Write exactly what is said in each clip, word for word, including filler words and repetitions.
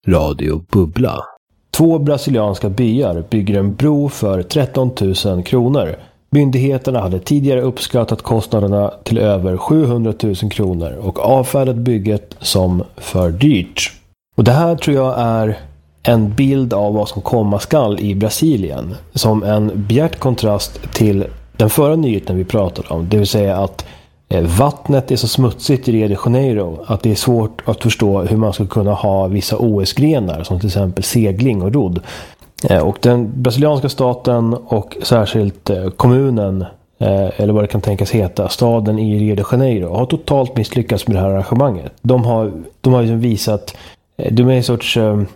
Radio Bubbla. Två brasilianska byar bygger en bro för tretton tusen kronor. Myndigheterna hade tidigare uppskattat kostnaderna till över sjuhundratusen kronor och avfärdat bygget som för dyrt. Och det här tror jag är en bild av vad som komma skall i Brasilien. Som en bjärt kontrast till den förra nyheten vi pratade om. Det vill säga att vattnet är så smutsigt i Rio de Janeiro att det är svårt att förstå hur man ska kunna ha vissa O S-grenar som till exempel segling och rodd. Och den brasilianska staten och särskilt kommunen, eller vad det kan tänkas heta, staden i Rio de Janeiro, har totalt misslyckats med det här arrangemanget. De har, de har liksom visat, de är en sorts,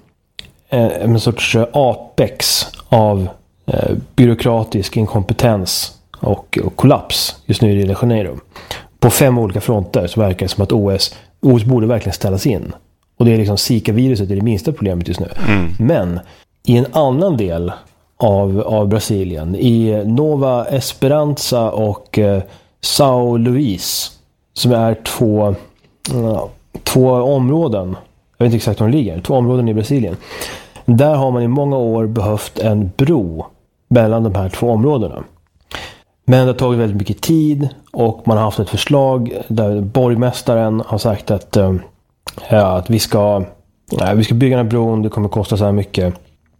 en sorts apex av byråkratisk inkompetens och, och kollaps just nu i Rio de Janeiro. På fem olika fronter så verkar det som att O S, O S borde verkligen ställas in. Och det är liksom Zika-viruset är det minsta problemet just nu. Mm. Men i en annan del av, av Brasilien, i Nova Esperança och eh, São Luís, som är två, uh, två områden, jag vet inte exakt var de ligger, två områden i Brasilien. Där har man i många år behövt en bro mellan de här två områdena. Men det har tagit väldigt mycket tid och man har haft ett förslag där borgmästaren har sagt att, uh, att vi, ska, uh, vi ska bygga den här bron, det kommer kosta så här mycket.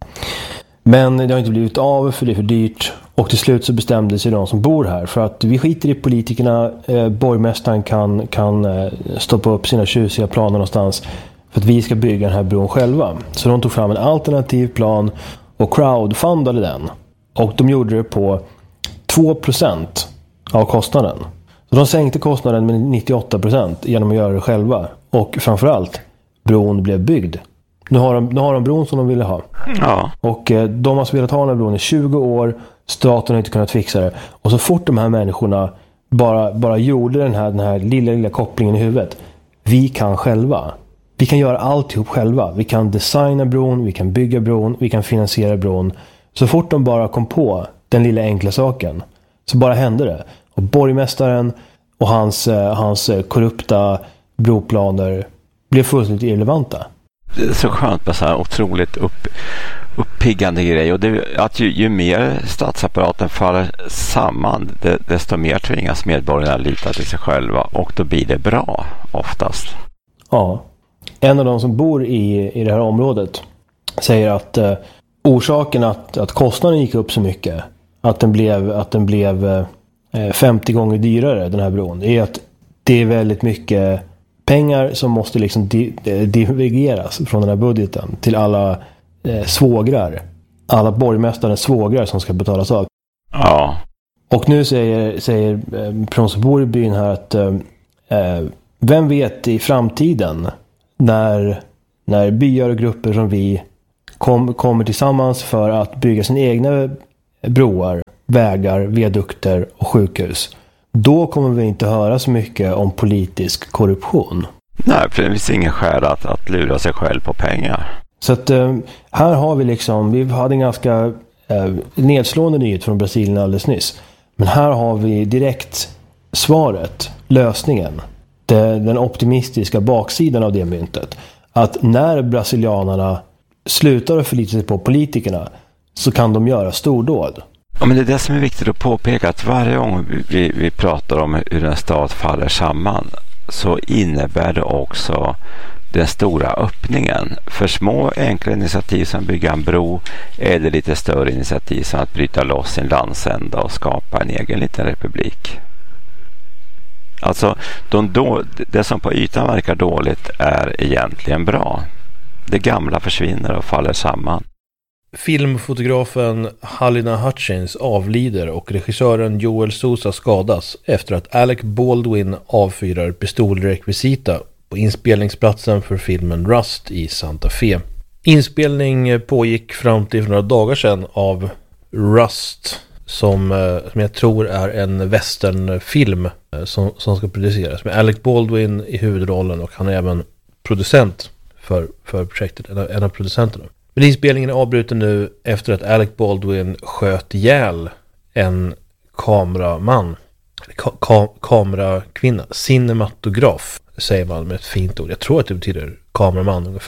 Men det har inte blivit av för det är för dyrt. Och till slut så bestämde sig de som bor här för att vi skiter i politikerna. Eh, borgmästaren kan, kan eh, stoppa upp sina tjusiga planer någonstans för att vi ska bygga den här bron själva. Så de tog fram en alternativ plan och crowdfundade den. Och de gjorde det på två procent av kostnaden. Så de sänkte kostnaden med nittioåtta procent genom att göra det själva. Och framförallt, bron blev byggd. Nu har de, nu har de bron som de ville ha. Ja. Och eh, de har velat ha den här bron i tjugo år. Staten har inte kunnat fixa det. Och så fort de här människorna bara, bara gjorde den här, den här lilla, lilla kopplingen i huvudet. Vi kan själva. Vi kan göra alltihop själva. Vi kan designa bron, vi kan bygga bron, vi kan finansiera bron. Så fort de bara kom på den lilla enkla saken så bara hände det. Och borgmästaren och hans, hans korrupta broplaner blev fullständigt irrelevanta. Det är så skönt med så här otroligt upp, uppiggande grej. Och det, att ju, ju mer statsapparaten faller samman, det, desto mer tvingas medborgarna lita till sig själva. Och då blir det bra, oftast. Ja. En av de som bor i, i det här området säger att eh, orsaken att, att kostnaden gick upp så mycket, att den blev, att den blev eh, femtio gånger dyrare, den här bron, är att det är väldigt mycket pengar som måste liksom divergeras från den här budgeten till alla eh, svågrar. Alla borgmästarens svågrar som ska betalas av. Ja. Och nu säger, säger eh, personer som bor i byn här att eh, vem vet i framtiden när, när byar och grupper som vi kom, kommer tillsammans för att bygga sina egna broar, vägar, viadukter och sjukhus. Då kommer vi inte höra så mycket om politisk korruption. Nej, för det finns ingen skäl att, att lura sig själv på pengar. Så att eh, här har vi liksom, vi hade en ganska eh, nedslående nyhet från Brasilien alldeles nyss. Men här har vi direkt svaret, lösningen. Det, den optimistiska baksidan av det myntet. Att när brasilianerna slutar att förlita sig på politikerna så kan de göra stordåd. Ja, men det är det som är viktigt att påpeka, att varje gång vi, vi pratar om hur en stat faller samman så innebär det också den stora öppningen. För små enkla initiativ som bygga en bro eller lite större initiativ som att bryta loss sin landsända och skapa en egen liten republik. Alltså, de då, det som på ytan verkar dåligt är egentligen bra. Det gamla försvinner och faller samman. Filmfotografen Halina Hutchins avlider och regissören Joel Sousa skadas efter att Alec Baldwin avfyrar pistolrekvisita på inspelningsplatsen för filmen Rust i Santa Fe. Inspelning pågick fram till för några dagar sedan av Rust som, som jag tror är en westernfilm som, som ska produceras med Alec Baldwin i huvudrollen, och han är även producent för, för projektet, en av, en av producenterna. Men inspelningen är avbruten nu efter att Alec Baldwin sköt ihjäl en kameraman, ka- ka- kamerakvinna, cinematograf säger man med ett fint ord. Jag tror att det betyder kameraman ungefär.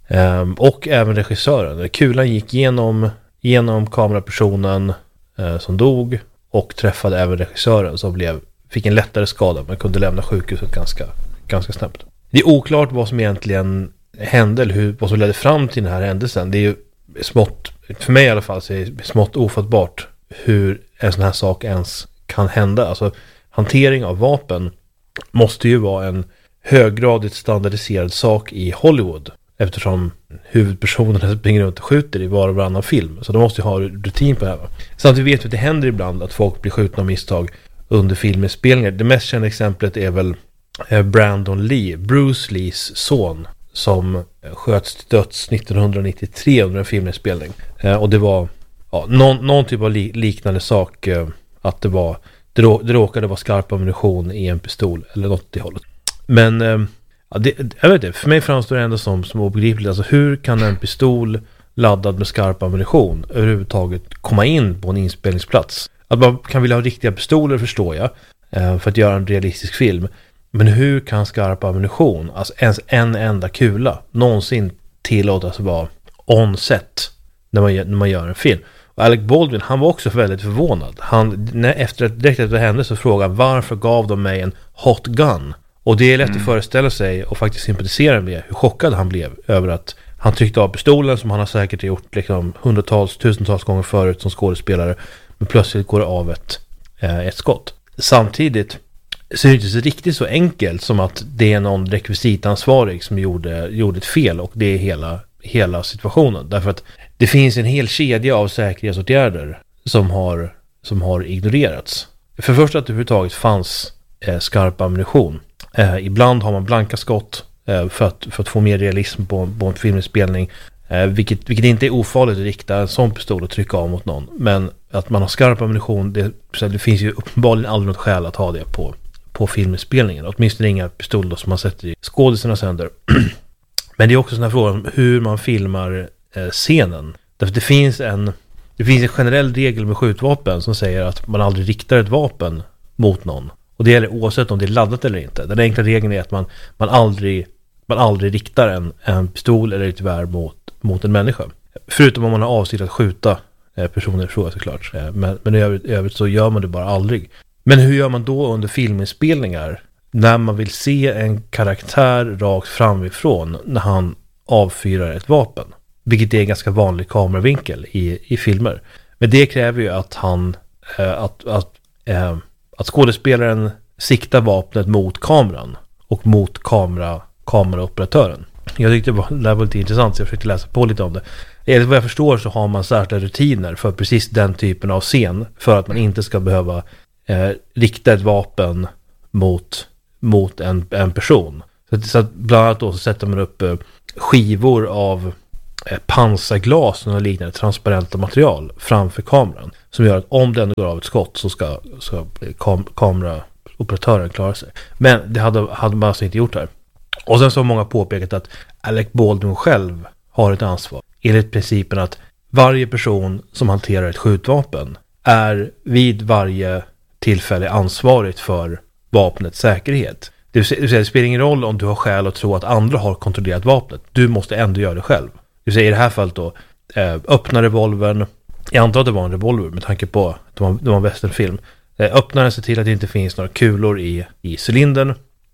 Um, och även regissören. Kulan gick genom, genom kamerapersonen uh, som dog och träffade även regissören som blev, fick en lättare skada men kunde lämna sjukhuset ganska, ganska snabbt. Det är oklart vad som egentligen hände eller hur, vad som ledde fram till den här händelsen. Det är ju smått, för mig i alla fall, så är det smått ofattbart hur en sån här sak ens kan hända. Alltså hantering av vapen måste ju vara en höggradigt standardiserad sak i Hollywood, eftersom huvudpersonerna springer runt och skjuter i var och varannan film. Så de måste ju ha rutin på det här. Samtidigt vet vi att det händer ibland att folk blir skjutna av misstag under filminspelningar. Det mest kända exemplet är väl Brandon Lee, Bruce Lees son, som sköts till döds nittonhundranittiotre under en filminspelning. Och det var ja, någon, någon typ av li- liknande sak, att det var det, rå, det råkade vara skarp ammunition i en pistol eller något i hållet. Men ja, det, jag vet inte, för mig framstår det ändå som, som obegripligt. Alltså hur kan en pistol laddad med skarp ammunition överhuvudtaget komma in på en inspelningsplats? Att man kan vilja ha riktiga pistoler förstår jag, för att göra en realistisk film. Men hur kan skarp ammunition, alltså ens en enda kula, någonsin tillåtas vara on set när man, när man gör en film? Och Alec Baldwin, han var också väldigt förvånad. Han, när, efter, direkt efter det hände så frågade han, varför gav de mig en hot gun? Och det är lätt mm. att föreställa sig och faktiskt sympatisera med hur chockad han blev över att han tryckte av pistolen, som han har säkert gjort liksom hundratals, tusentals gånger förut som skådespelare, men plötsligt går det av ett, eh, ett skott. Samtidigt så är det inte så riktigt så enkelt som att det är någon rekvisitansvarig som gjorde, gjorde ett fel, och det är hela, hela situationen. Därför att det finns en hel kedja av säkerhetsåtgärder som har, som har ignorerats. För först att det överhuvudtaget fanns eh, skarp ammunition. Eh, ibland har man blanka skott eh, för, att, för att få mer realism på, på en filminspelning. Eh, vilket, vilket inte är ofarligt att rikta en sån pistol och trycka av mot någon. Men att man har skarp ammunition, det, så det finns ju uppenbarligen aldrig något skäl att ha det på, på filminspelningen. Åtminstone inga pistoler som man sätter i skådisarnas händer. Men det är också sån här fråga om hur man filmar eh, scenen. Därför det finns en det finns en generell regel med skjutvapen som säger att man aldrig riktar ett vapen mot någon. Och det gäller oavsett om det är laddat eller inte. Den enkla regeln är att man, man, aldrig, man aldrig riktar en, en pistol eller ett gevär mot, mot en människa. Förutom om man har avsikt att skjuta eh, personer, så såklart. Eh, men men i, övrigt, i övrigt så gör man det bara aldrig. Men hur gör man då under filminspelningar när man vill se en karaktär rakt framifrån när han avfyrar ett vapen? Vilket är en ganska vanlig kameravinkel i, i filmer. Men det kräver ju att han eh, att, att, eh, att skådespelaren siktar vapnet mot kameran och mot kamera, kameraoperatören. Jag tyckte det var, det var lite intressant, så jag försökte läsa på lite om det. Enligt vad jag förstår så har man särskilda rutiner för precis den typen av scen, för att man inte ska behöva eh, rikta ett vapen mot, mot en, en person. Så, så att bland annat då så sätter man upp eh, skivor av eh, pansarglas och liknande transparenta material framför kameran, som gör att om den går av ett skott så ska, ska kam- kameraoperatören klara sig. Men det hade, hade man alltså inte gjort här. Och sen så har många påpekat att Alec Baldwin själv har ett ansvar, enligt principen att varje person som hanterar ett skjutvapen är vid varje tillfälle ansvarigt för vapnets säkerhet. Det vill säga, det spelar ingen roll om du har skäl att tro att andra har kontrollerat vapnet. Du måste ändå göra det själv. Det vill säga i det här fallet då, eh, öppna revolvern. Jag antar att det var en revolver med tanke på att det var, det var en westernfilm. Eh, öppna den, se till att det inte finns några kulor i, i cylindern.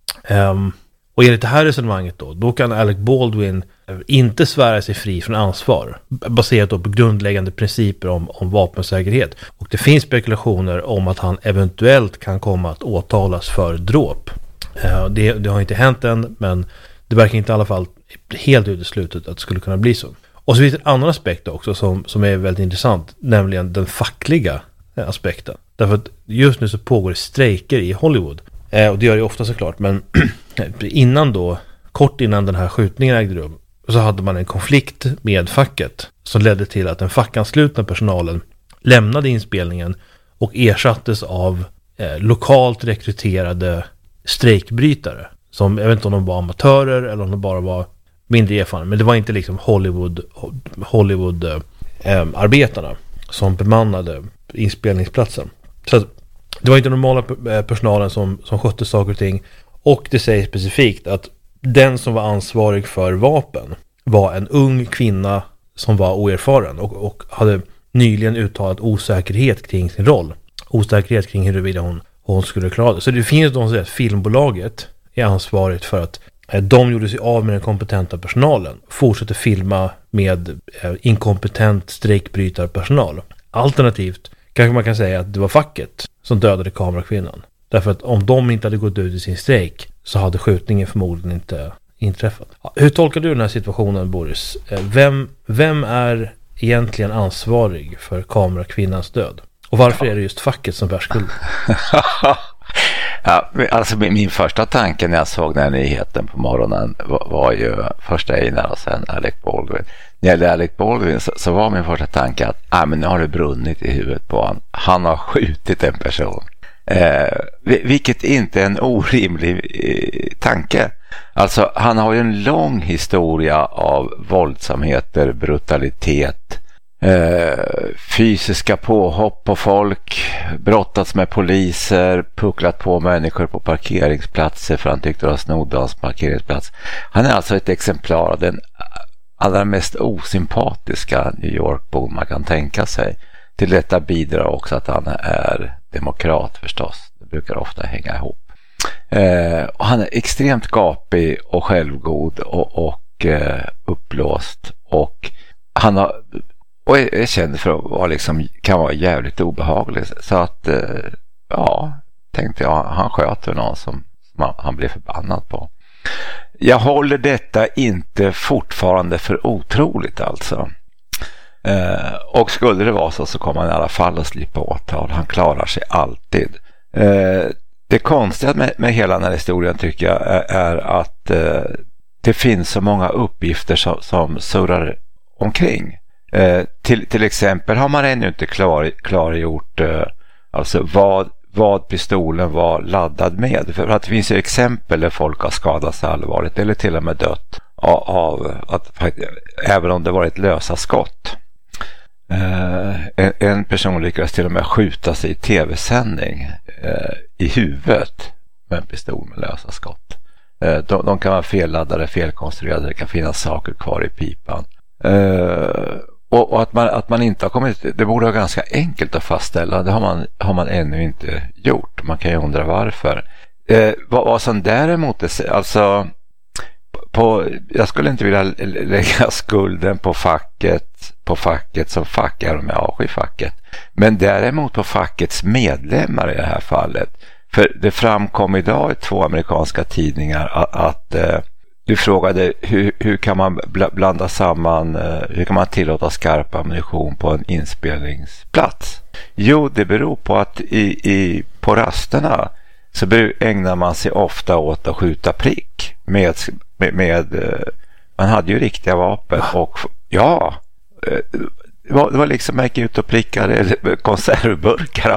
Um, och enligt det här resonemanget då, då kan Alec Baldwin inte svära sig fri från ansvar, baserat då på grundläggande principer om, om vapensäkerhet. Och det finns spekulationer om att han eventuellt kan komma att åtalas för dråp. Uh, det, det har inte hänt än, men det verkar inte i alla fall helt uteslutet att det skulle kunna bli så. Och så finns det en annan aspekt också som, som är väldigt intressant, nämligen den fackliga aspekten. Därför att just nu så pågår det strejker i Hollywood. Eh, och det gör det ofta såklart, men innan då, kort innan den här skjutningen ägde rum, så hade man en konflikt med facket som ledde till att den fackanslutna personalen lämnade inspelningen och ersattes av eh, lokalt rekryterade strejkbrytare. Som, jag vet inte om de var amatörer eller om de bara var mindre erfarna, men det var inte liksom Hollywood Hollywood eh, arbetarna som bemannade inspelningsplatsen. Så att det var inte normala personalen som, som skötte saker och ting. Och det sägs specifikt att den som var ansvarig för vapen var en ung kvinna som var oerfaren och, och hade nyligen uttalat osäkerhet kring sin roll. Osäkerhet kring huruvida hon, hon skulle klara det. Så det finns de som säger att filmbolaget är ansvarigt för att eh, de gjorde sig av med den kompetenta personalen. Fortsätter filma med eh, inkompetent strejkbrytarpersonal. Alternativt kanske man kan säga att det var facket som dödade kamerakvinnan. Därför att om de inte hade gått ut i sin strejk så hade skjutningen förmodligen inte inträffat. Ja, hur tolkar du den här situationen, Boris? Vem, vem är egentligen ansvarig för kamerakvinnans död? Och varför är det just facket som bär skuld? Ja, alltså min första tanke när jag såg den här nyheten på morgonen var, var ju första Einar och sen Alec Baldwin. När det gällde Alec Baldwin så, så var min första tanke att ah, men nu har det brunnit i huvudet på honom. Han har skjutit en person. Eh, vilket inte är en orimlig eh, tanke. Alltså han har ju en lång historia av våldsamheter, brutalitet, eh, fysiska påhopp på folk, brottats med poliser, pucklat på människor på parkeringsplatser för han tyckte de snodde hans parkeringsplats. Han är alltså ett exemplar av den allra mest osympatiska New York-bo man kan tänka sig. Till detta bidrar också att han är demokrat förstås. Det brukar ofta hänga ihop. Eh, och han är extremt gapig och självgod och, och eh, uppblåst. Och han har, och är, är känd för att vara liksom, kan vara jävligt obehaglig. Så att, eh, ja, tänkte jag, han sköter någon som, som han, han blir förbannad på. Jag håller detta inte fortfarande för otroligt alltså. Eh, och skulle det vara så så kommer han i alla fall att slippa åtal. Han klarar sig alltid. Eh, det konstiga med, med hela den här historien tycker jag är, är att eh, det finns så många uppgifter som, som surrar omkring. Eh, till, till exempel har man ännu inte klar, klargjort eh, alltså vad, vad pistolen var laddad med. För att det finns ju exempel där folk har skadats allvarligt eller till och med dött av, av att även om det varit lösa skott. Uh, en, en person lyckades till och med skjuta sig i tv-sändning uh, i huvudet med en pistol med lösa skott. Uh, de, de kan vara felladdade, felkonstruerade, det kan finnas saker kvar i pipan. Uh, och, och att, man, att man inte har kommit, det borde vara ganska enkelt att fastställa, det har man, har man ännu inte gjort. Man kan ju undra varför. Uh, vad, vad som däremot är, alltså på, jag skulle inte vilja lägga skulden på facket på facket som fack är med avsky facket. Men däremot på fackets medlemmar i det här fallet. För det framkom idag i två amerikanska tidningar att, att eh, du frågade hur, hur kan man blanda samman, eh, hur kan man tillåta skarp ammunition på en inspelningsplats? Jo, det beror på att i, i, på rasterna så ägnar man sig ofta åt att skjuta prick med, med, med eh, man hade ju riktiga vapen och ja, det var, det var liksom att ut och pricka konservburkar